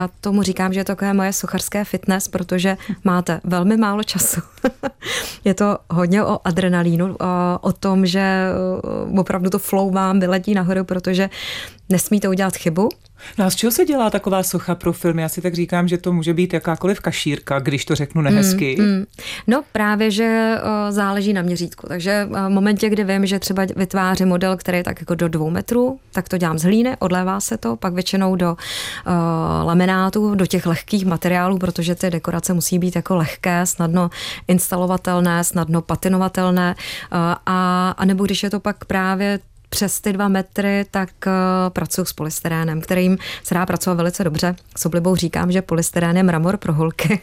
A tomu říkám, že je to takové moje sochařské fitness, protože máte velmi málo času. Je to hodně o adrenalínu, o tom, že opravdu to flow vám vyletí nahoru, protože nesmíte udělat chybu. No a z čeho se dělá taková socha pro film? Já si tak říkám, že to může být jakákoliv kašírka, když to řeknu nehezky. No právě, že záleží na měřítku. Takže v momentě, kdy vím, že třeba vytvářím model, který je tak jako do 2 metrů, tak to dělám z hlíny, odlévá se to, pak většinou do laminátu, do těch lehkých materiálů, protože ty dekorace musí být jako lehké, snadno instalovatelné, snadno patinovatelné, a nebo když je to pak právě přes ty 2 metry, tak pracuji s polystyrénem, kterým se dá pracovat velice dobře. S oblibou říkám, že polystyrén je mramor pro holky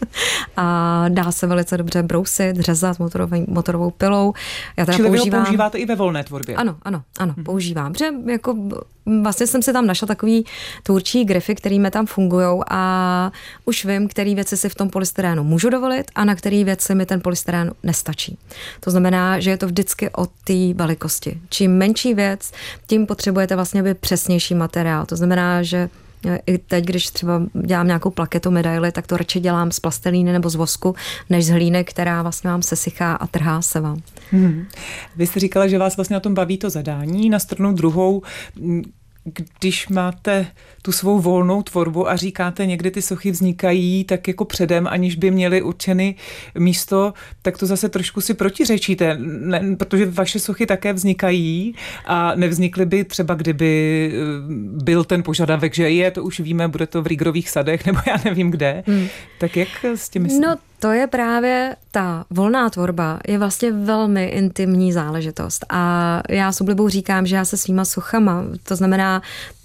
a dá se velice dobře brousit, řezat motorovou pilou. Já teda Čili vy ho používáte i ve volné tvorbě? Ano, používám. Protože jako vlastně jsem si tam našla takový tvůrčí grify, který mi tam fungujou a už vím, který věci si v tom polystyrénu můžu dovolit a na který věci mi ten polystyrén nestačí. To znamená, že je to vždycky o té velikosti. Čím menší věc, tím potřebujete vlastně být přesnější materiál. To znamená, že i teď, když třeba dělám nějakou plaketu medaili, tak to radši dělám z plastelíny nebo z vosku, než z hlíny, která vlastně vám sesychá a trhá se vám. Vy jste říkala, že vás vlastně na tom baví to zadání. Na stranu druhou, když máte tu svou volnou tvorbu a říkáte, někdy ty sochy vznikají tak jako předem, aniž by měly určený místo, tak to zase trošku si protiřečíte, protože vaše sochy také vznikají a nevznikly by třeba, kdyby byl ten požadavek, že to už víme, bude to v Rýgrových sadech, nebo já nevím kde. Tak jak s tím myslíte? No, to je právě ta volná tvorba, je vlastně velmi intimní záležitost a já s oblibou říkám, že já se svýma sochama, to znamená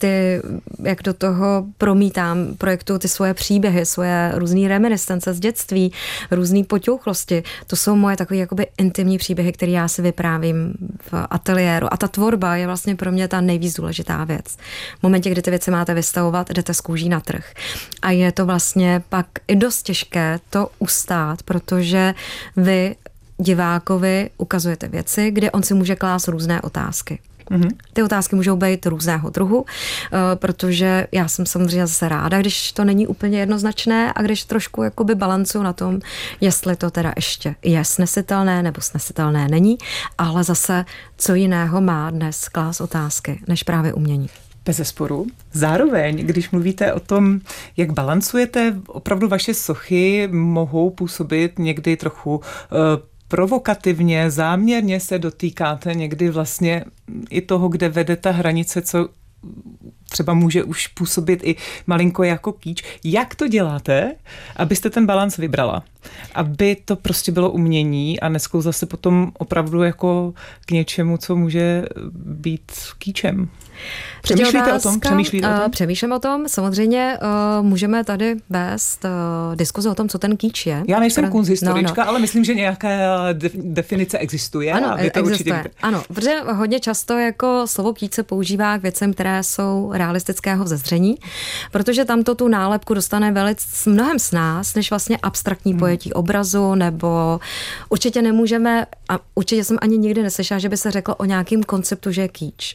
jak do toho promítám, projektuju ty svoje příběhy, svoje různý reminiscence z dětství, různý poťouchlosti, to jsou moje takové jakoby intimní příběhy, které já si vyprávím v ateliéru a ta tvorba je vlastně pro mě ta nejvíc důležitá věc. V momentě, kdy ty věci máte vystavovat, jdete z kůží na trh a je to vlastně pak i dost těžké to ustát, protože vy divákovi ukazujete věci, kde on si může klást různé otázky. Ty otázky můžou být různého druhu, protože já jsem samozřejmě zase ráda, když to není úplně jednoznačné a když trošku jakoby balancuju na tom, jestli to teda ještě je snesitelné nebo snesitelné není, ale zase co jiného má dnes klást otázky, než právě umění. Bezesporu. Zároveň, když mluvíte o tom, jak balancujete, opravdu vaše sochy mohou působit někdy trochu provokativně, záměrně se dotýkáte někdy vlastně i toho, kde vede ta hranice, co třeba může už působit i malinko jako kýč. Jak to děláte, abyste ten balans vybrala? Aby to prostě bylo umění a nesklouzla se potom opravdu jako k něčemu, co může být kýčem. Přemýšlíte o tom? Přemýšlím o tom. Samozřejmě můžeme tady vést diskuzi o tom, co ten kýč je. Já nejsem kunsthistorička, ale myslím, že nějaká definice existuje. Ano, a vy to existuje. Ano, protože hodně často jako slovo kýč se používá k věcem, které jsou realistického vzezření, protože tamto tu nálepku dostane velice mnohem s nás, než vlastně abstraktní pojetí obrazu, nebo určitě nemůžeme, a určitě jsem ani nikdy neslyšela, že by se řeklo o nějakým konceptu, že je kýč.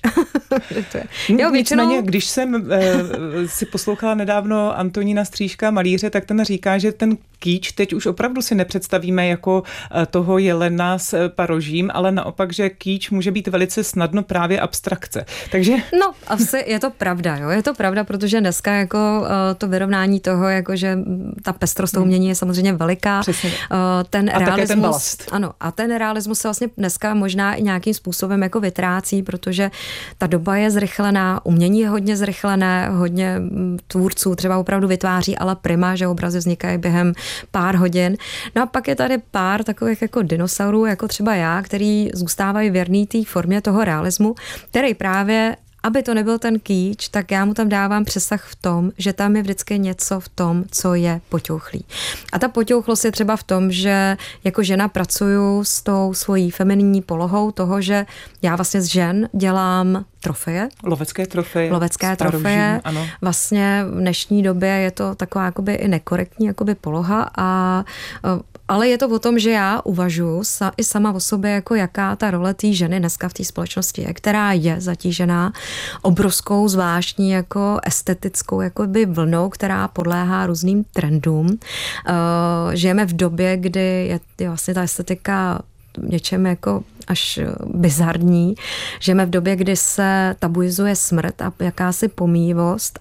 Nicméně, když jsem si poslouchala nedávno Antonína Střížka, malíře, tak ten říká, že ten kýč teď už opravdu si nepředstavíme jako toho jelena s parožím, ale naopak, že kýč může být velice snadno právě abstrakce. Takže... No, asi je to pravda, jo. Je to pravda, protože dneska jako to vyrovnání toho, jako že ta pestrost toho umění je samozřejmě veliká. Přesně. Ten a realismus, také ten balast. Ano, a ten realismus se vlastně dneska možná i nějakým způsobem jako vytrácí, protože ta doba je zrychlená, umění je hodně zrychlené, hodně tvůrců třeba opravdu vytváří ale prima, že obrazy vznikají během pár hodin. No a pak je tady pár takových jako dinosaurů, jako třeba já, který zůstávají věrný té formě toho realismu, který právě, aby to nebyl ten kýč, tak já mu tam dávám přesah v tom, že tam je vždycky něco v tom, co je poťouchlý. A ta poťouchlost je třeba v tom, že jako žena pracuju s tou svojí feminní polohou toho, že já vlastně z žen dělám trofeje. Lovecké trofeje. Lovecké trofeje. Ano. Vlastně v dnešní době je to taková jakoby i nekorektní jakoby poloha a Ale je to o tom, že já uvažuji i sama o sobě, jako jaká ta role té ženy dneska v té společnosti je, která je zatížená obrovskou zvláštní jako estetickou jakoby vlnou, která podléhá různým trendům. Žijeme v době, kdy je vlastně ta estetika něčem jako až bizarní. Žijeme v době, kdy se tabuizuje smrt a jakási pomíjivost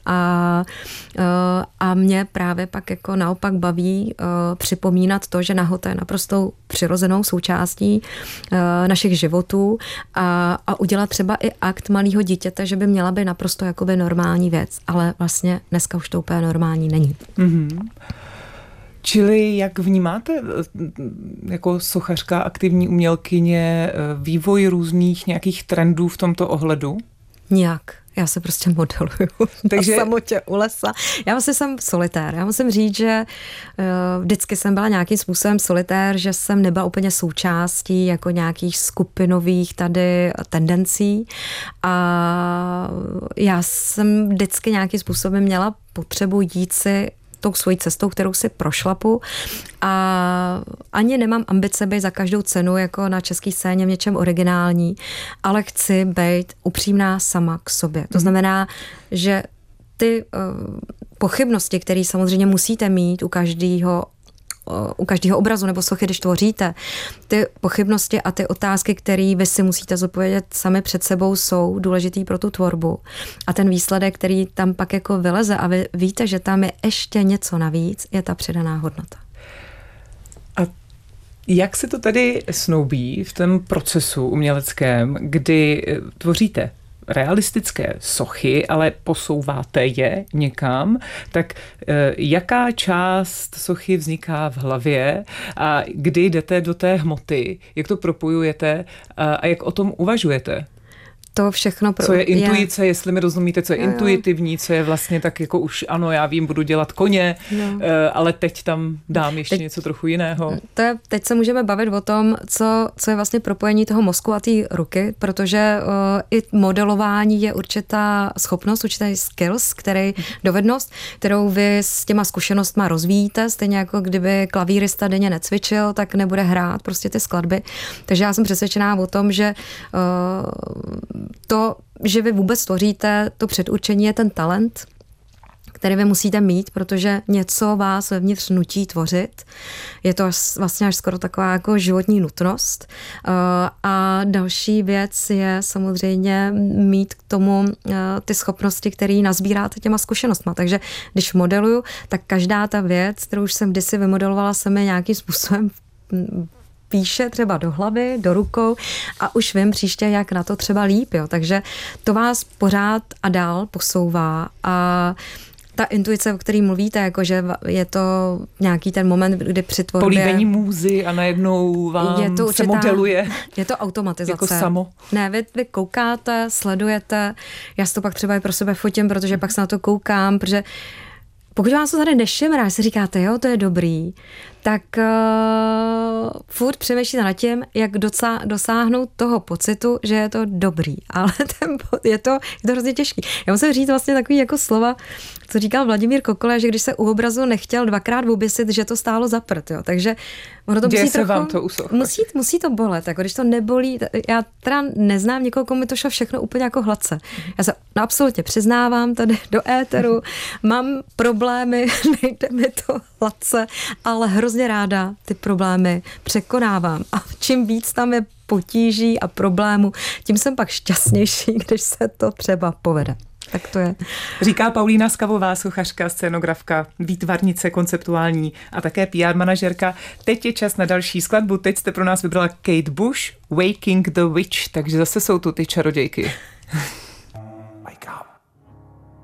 a mě právě pak jako naopak baví připomínat to, že nahota je naprosto přirozenou součástí našich životů a udělat třeba i akt malého dítěte, že by měla být naprosto jakoby normální věc, ale vlastně dneska už to úplně normální není. Mm-hmm. Čili jak vnímáte jako sochařka, aktivní umělkyně vývoj různých nějakých trendů v tomto ohledu? Nijak. Já se prostě modeluju na samotě u lesa. Já vlastně jsem solitér. Já musím říct, že vždycky jsem byla nějakým způsobem solitér, že jsem nebyla úplně součástí jako nějakých skupinových tady tendencí a já jsem vždycky nějakým způsobem měla potřebu jít si tou svojí cestou, kterou si prošlapu a ani nemám ambice být za každou cenu jako na české scéně v něčem originální, ale chci být upřímná sama k sobě. To znamená, že ty pochybnosti, které samozřejmě musíte mít u každého obrazu nebo sochy, když tvoříte, ty pochybnosti a ty otázky, které vy si musíte zodpovědět sami před sebou, jsou důležitý pro tu tvorbu. A ten výsledek, který tam pak jako vyleze a vy víte, že tam je ještě něco navíc, je ta přidaná hodnota. A jak se to tady snoubí v tom procesu uměleckém, kdy tvoříte realistické sochy, ale posouváte je někam, tak jaká část sochy vzniká v hlavě a kdy jdete do té hmoty, jak to propojujete a jak o tom uvažujete? To všechno co je intuice, jestli mi rozumíte, co je intuitivní, co je vlastně tak jako už ano, já vím, budu dělat koně, ale teď tam dám ještě něco trochu jiného. Teď se můžeme bavit o tom, co je vlastně propojení toho mozku a té ruky, protože i modelování je určitá schopnost, určitý skills, dovednost, kterou vy s těma zkušenostma rozvíjíte, stejně jako kdyby klavírista denně necvičil, tak nebude hrát prostě ty skladby. Takže já jsem přesvědčená o tom, že to, že vy vůbec tvoříte, to předurčení je ten talent, který vy musíte mít, protože něco vás vevnitř nutí tvořit. Je to vlastně až skoro taková jako životní nutnost. A další věc je samozřejmě mít k tomu ty schopnosti, které nazbíráte těma zkušenostma. Takže když modeluju, tak každá ta věc, kterou už jsem kdysi vymodelovala, se mi nějakým způsobem píše třeba do hlavy, do rukou a už vím příště, jak na to třeba líp. Jo. Takže to vás pořád a dál posouvá a ta intuice, o který mluvíte, jakože je to nějaký ten moment, kdy při tvorbě políbení můzy a najednou vám se modeluje. Je to automatizace. Jako samo. Ne, vy koukáte, sledujete, já si to pak třeba i pro sebe fotím, protože pak se na to koukám, protože pokud vám to tady nešimrá, si říkáte, jo, to je dobrý, tak furt přemýšlíte nad tím, jak dosáhnout toho pocitu, že je to dobrý. Ale je to hrozně těžký. Já musím říct vlastně takový jako slova, co říkal Vladimír Kokole, že když se u obrazu nechtěl dvakrát oběsit, že to stálo za prd. Jo. Takže ono to musí to bolet. Jako když to nebolí, já teda neznám někoho, komu to šlo všechno úplně jako hladce. Já se absolutně přiznávám tady do éteru, mám problémy, nejde mi to hladce, ale hrozně ráda ty problémy překonávám. A čím víc tam je potíží a problémů, tím jsem pak šťastnější, když se to třeba povede. Tak to je. Říká Paulína Skavová, sochařka, scénografka, výtvarnice konceptuální a také PR manažerka. Teď je čas na další skladbu. Teď jste pro nás vybrala Kate Bush, Waking the Witch, takže zase jsou tu ty čarodějky.